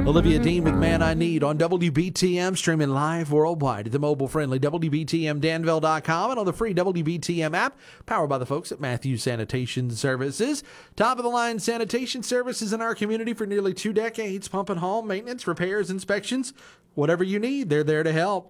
Olivia Dean McMahon, I Need on WBTM, streaming live worldwide at the mobile-friendly WBTMDanville.com and on the free WBTM app, powered by the folks at Matthews Sanitation Services. Top-of-the-line sanitation services in our community for nearly 2 decades, pumping home, maintenance, repairs, inspections, whatever you need, they're there to help.